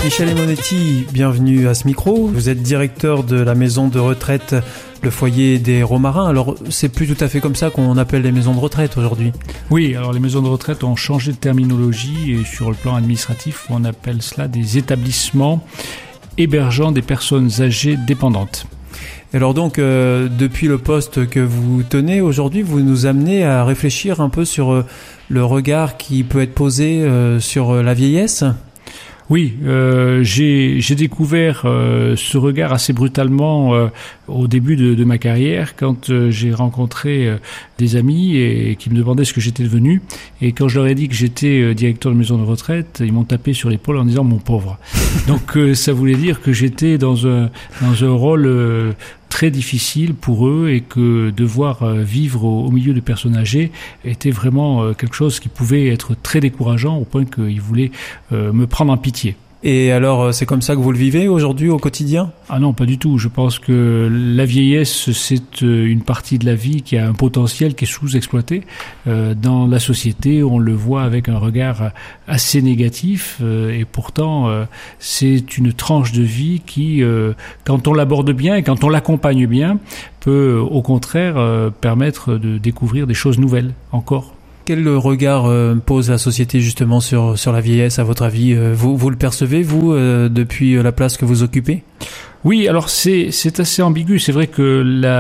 Michel Emonetti, bienvenue à ce micro. Vous êtes directeur de la maison de retraite Le Foyer des Romarins. Alors, c'est plus tout à fait comme ça qu'on appelle les maisons de retraite aujourd'hui. Oui, alors les maisons de retraite ont changé de terminologie et sur le plan administratif, on appelle cela des établissements hébergeant des personnes âgées dépendantes. Alors donc, depuis le poste que vous tenez aujourd'hui, vous nous amenez à réfléchir un peu sur le regard qui peut être posé sur la vieillesse. Oui, j'ai découvert ce regard assez brutalement au début de ma carrière quand j'ai rencontré des amis et qui me demandaient ce que j'étais devenu. Et quand je leur ai dit que j'étais directeur de maison de retraite, ils m'ont tapé sur l'épaule en disant « mon pauvre ». Donc ça voulait dire que j'étais dans un rôle très difficile pour eux et que devoir vivre au milieu de personnes âgées était vraiment quelque chose qui pouvait être très décourageant au point qu'ils voulaient me prendre en pitié. Et alors, c'est comme ça que vous le vivez aujourd'hui au quotidien ? Ah non, pas du tout. Je pense que la vieillesse, c'est une partie de la vie qui a un potentiel qui est sous-exploité. Dans la société, on le voit avec un regard assez négatif et pourtant, c'est une tranche de vie qui, quand on l'aborde bien et quand on l'accompagne bien, peut au contraire permettre de découvrir des choses nouvelles encore. Quel regard pose la société justement sur la vieillesse, à votre avis ? Vous le percevez, vous, depuis la place que vous occupez ? Oui, alors c'est assez ambigu. C'est vrai que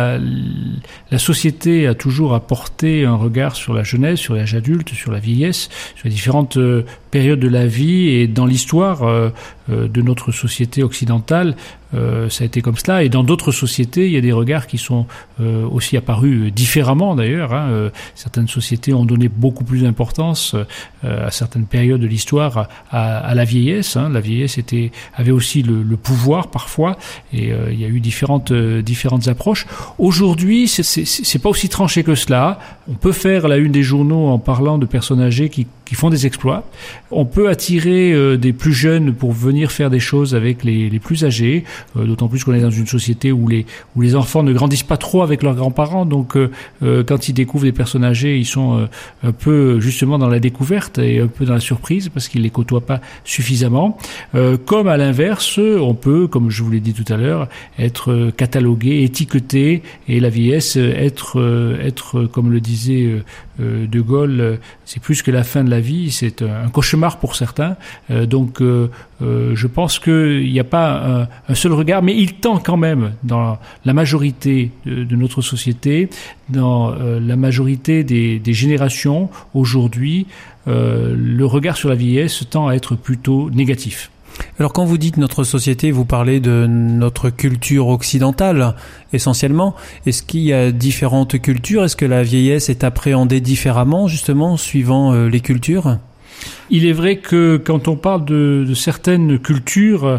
la société a toujours apporté un regard sur la jeunesse, sur l'âge adulte, sur la vieillesse, sur les différentes périodes de la vie et dans l'histoire de notre société occidentale, ça a été comme cela. Et dans d'autres sociétés, il y a des regards qui sont aussi apparus différemment d'ailleurs. Certaines sociétés ont donné beaucoup plus d'importance à certaines périodes de l'histoire à la vieillesse. La vieillesse avait aussi le pouvoir parfois. Et il y a eu différentes approches. Aujourd'hui, c'est pas aussi tranché que cela. On peut faire la une des journaux en parlant de personnes âgées qui font des exploits. On peut attirer des plus jeunes pour venir faire des choses avec les plus âgés, d'autant plus qu'on est dans une société où les enfants ne grandissent pas trop avec leurs grands-parents. Donc, quand ils découvrent des personnes âgées, ils sont un peu justement dans la découverte et un peu dans la surprise parce qu'ils les côtoient pas suffisamment. Comme à l'inverse, on peut, comme je vous l'ai dit tout à l'heure, être catalogué, étiqueté, et la vieillesse être comme le disait De Gaulle, c'est plus que la fin de la vie, c'est un cauchemar pour certains. Donc je pense qu'il n'y a pas un seul regard, mais il tend quand même dans la majorité de notre société, dans la majorité des générations aujourd'hui, le regard sur la vieillesse tend à être plutôt négatif. Alors quand vous dites notre société, vous parlez de notre culture occidentale essentiellement. Est-ce qu'il y a différentes cultures ? Est-ce que la vieillesse est appréhendée différemment justement suivant les cultures ? Il est vrai que quand on parle de certaines cultures,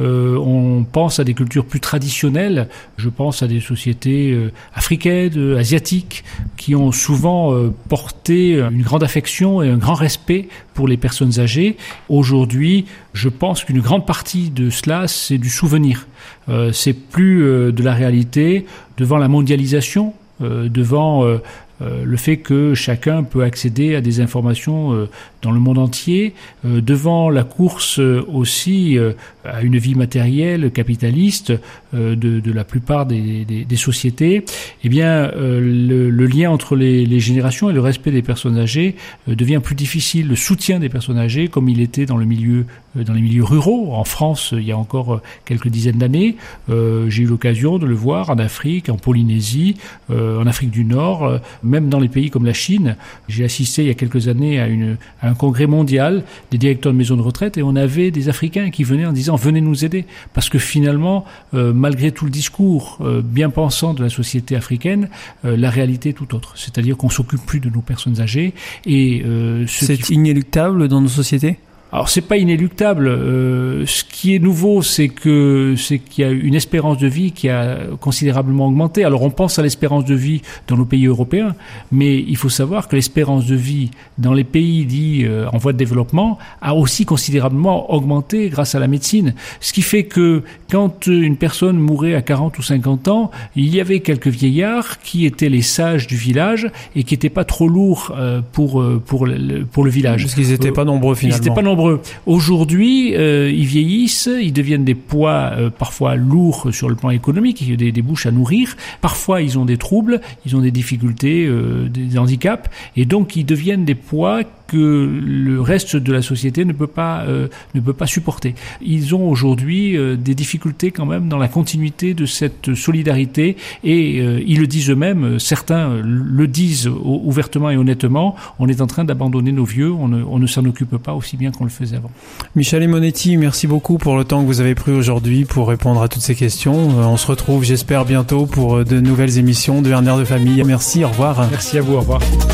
on pense à des cultures plus traditionnelles. Je pense à des sociétés africaines, asiatiques, qui ont souvent porté une grande affection et un grand respect pour les personnes âgées. Aujourd'hui, je pense qu'une grande partie de cela, c'est du souvenir. C'est plus de la réalité devant la mondialisation, devant le fait que chacun peut accéder à des informations dans le monde entier, devant la course aussi à une vie matérielle, capitaliste de la plupart des sociétés, eh bien le lien entre les générations et le respect des personnes âgées devient plus difficile. Le soutien des personnes âgées, comme il était dans les milieux ruraux, en France il y a encore quelques dizaines d'années, j'ai eu l'occasion de le voir en Afrique, en Polynésie, en Afrique du Nord, même dans les pays comme la Chine. J'ai assisté il y a quelques années à un congrès mondial des directeurs de maisons de retraite et on avait des Africains qui venaient en disant « venez nous aider ». Parce que finalement, malgré tout le discours bien pensant de la société africaine, la réalité est tout autre. C'est-à-dire qu'on s'occupe plus de nos personnes âgées. Et c'est inéluctable dans nos sociétés ? Alors c'est pas inéluctable. Ce qui est nouveau, c'est qu'il y a une espérance de vie qui a considérablement augmenté. Alors on pense à l'espérance de vie dans nos pays européens, mais il faut savoir que l'espérance de vie dans les pays dits en voie de développement a aussi considérablement augmenté grâce à la médecine. Ce qui fait que quand une personne mourait à 40 ou 50 ans, il y avait quelques vieillards qui étaient les sages du village et qui n'étaient pas trop lourds pour le village. Parce qu'ils n'étaient pas nombreux finalement. Ils n'étaient pas nombreux Alors aujourd'hui, ils vieillissent, ils deviennent des poids parfois lourds sur le plan économique, il y a des bouches à nourrir. Parfois, ils ont des troubles, ils ont des difficultés, des handicaps, et donc ils deviennent des poids que le reste de la société ne peut pas supporter. Ils ont aujourd'hui des difficultés quand même dans la continuité de cette solidarité, et ils le disent eux-mêmes, certains le disent ouvertement et honnêtement, on est en train d'abandonner nos vieux, on ne s'en occupe pas aussi bien qu'on le faisait avant. Michel Lemonetti, merci beaucoup pour le temps que vous avez pris aujourd'hui pour répondre à toutes ces questions. On se retrouve, j'espère, bientôt pour de nouvelles émissions de Un air de famille. Merci, au revoir. Merci à vous, au revoir.